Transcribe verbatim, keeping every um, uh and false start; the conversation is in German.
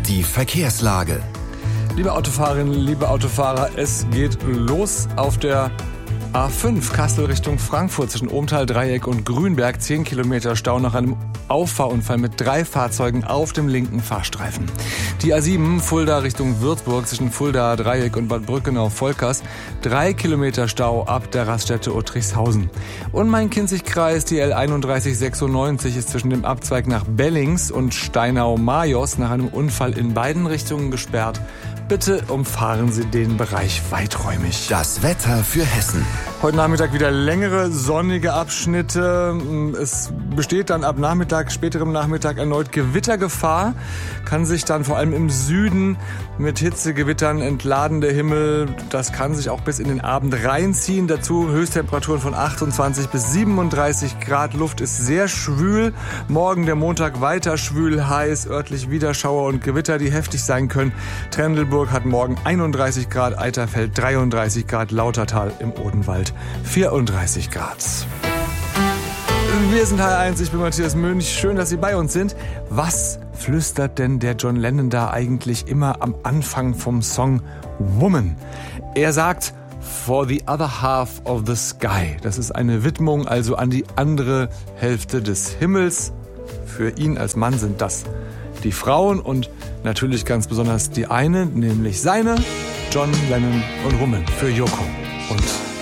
Die Verkehrslage. Liebe Autofahrerinnen, liebe Autofahrer, es geht los auf der A fünf Kassel Richtung Frankfurt zwischen Ohmtal, Dreieck und Grünberg. zehn Kilometer Stau nach einem Auffahrunfall mit drei Fahrzeugen auf dem linken Fahrstreifen. Die A sieben Fulda Richtung Würzburg zwischen Fulda, Dreieck und Bad Brückenau-Volkers. drei Kilometer Stau ab der Raststätte Uttrichshausen. Und Main-Kinzig-Kreis, die L einunddreißig sechsundneunzig ist zwischen dem Abzweig nach Bellings und Steinau-Majos nach einem Unfall in beiden Richtungen gesperrt. Bitte umfahren Sie den Bereich weiträumig. Das Wetter für Hessen. Heute Nachmittag wieder längere sonnige Abschnitte. Es besteht dann ab Nachmittag, späterem Nachmittag erneut Gewittergefahr. Kann sich dann vor allem im Süden mit Hitzegewittern entladen der Himmel. Das kann sich auch bis in den Abend reinziehen. Dazu Höchsttemperaturen von achtundzwanzig bis siebenunddreißig Grad. Luft ist sehr schwül. Morgen der Montag weiter schwül, heiß, örtlich Widerschauer und Gewitter, die heftig sein können. Trendelburg hat morgen einunddreißig Grad, Eiterfeld dreiunddreißig Grad, Lautertal im Odenwald vierunddreißig Grad. Wir sind H R eins, ich bin Matthias Mönch. Schön, dass Sie bei uns sind. Was flüstert denn der John Lennon da eigentlich immer am Anfang vom Song Woman? Er sagt, for the other half of the sky. Das ist eine Widmung also an die andere Hälfte des Himmels. Für ihn als Mann sind das die Frauen und natürlich ganz besonders die eine, nämlich seine, John Lennon und Woman für Yoko und